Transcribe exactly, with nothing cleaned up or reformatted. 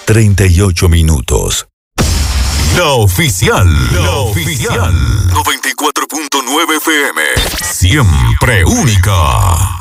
treinta y ocho minutos. La oficial. La oficial. noventa y cuatro punto nueve F M. Siempre única.